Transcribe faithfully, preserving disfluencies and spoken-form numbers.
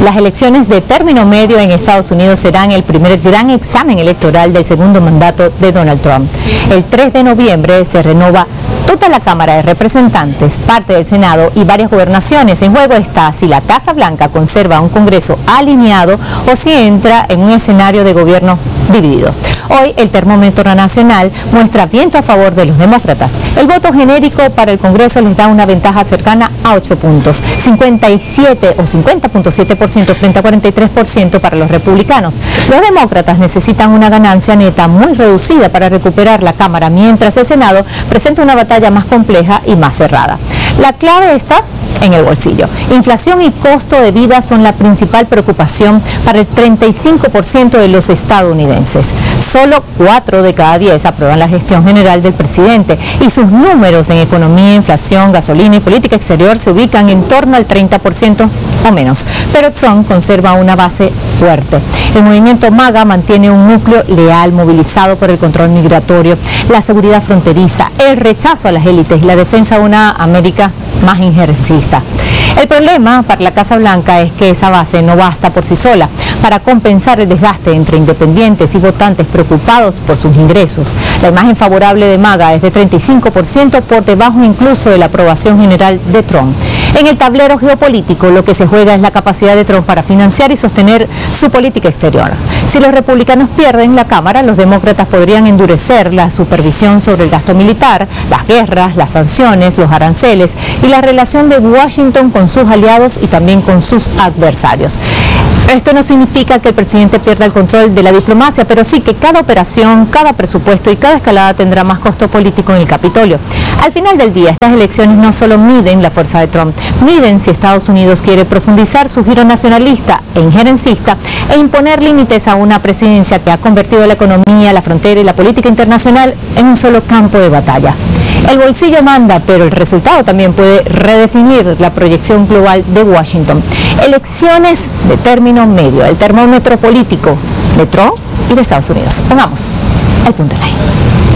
Las elecciones de término medio en Estados Unidos serán el primer gran examen electoral del segundo mandato de Donald Trump. El tres de noviembre se renova toda la Cámara de Representantes, parte del Senado y varias gobernaciones. En juego está si la Casa Blanca conserva un Congreso alineado o si entra en un escenario de gobierno dividido. Hoy el termómetro nacional muestra viento a favor de los demócratas. El voto genérico para el Congreso les da una ventaja cercana a ocho puntos, cincuenta y siete o cincuenta punto siete por ciento frente a cuarenta y tres por ciento para los republicanos. Los demócratas necesitan una ganancia neta muy reducida para recuperar la Cámara, mientras el Senado presenta una batalla más compleja y más cerrada. La clave está en el bolsillo. Inflación y costo de vida son la principal preocupación para el treinta y cinco por ciento de los estadounidenses. Solo cuatro de cada diez aprueban la gestión general del presidente y sus números en economía, inflación, gasolina y política exterior se ubican en torno al treinta por ciento o menos. Pero Trump conserva una base fuerte. El movimiento MAGA mantiene un núcleo leal movilizado por el control migratorio, la seguridad fronteriza, el rechazo a las élites y la defensa de una América más injerencista. El problema para la Casa Blanca es que esa base no basta por sí sola para compensar el desgaste entre independientes y votantes preocupados por sus ingresos. La imagen favorable de MAGA es de treinta y cinco por ciento, por debajo incluso de la aprobación general de Trump. En el tablero geopolítico lo que se juega es la capacidad de Trump para financiar y sostener su política exterior. Si los republicanos pierden la Cámara, los demócratas podrían endurecer la supervisión sobre el gasto militar, las guerras, las sanciones, los aranceles y la relación de Washington con sus aliados y también con sus adversarios. Esto no significa que el presidente pierda el control de la diplomacia, pero sí que cada operación, cada presupuesto y cada escalada tendrá más costo político en el Capitolio. Al final del día, estas elecciones no solo miden la fuerza de Trump, miden si Estados Unidos quiere profundizar su giro nacionalista e injerencista e imponer límites a una presidencia que ha convertido la economía, la frontera y la política internacional en un solo campo de batalla. El bolsillo manda, pero el resultado también puede redefinir la proyección global de Washington. Elecciones de término medio, el termómetro político de Trump y de Estados Unidos. Pongamos el punto en la I.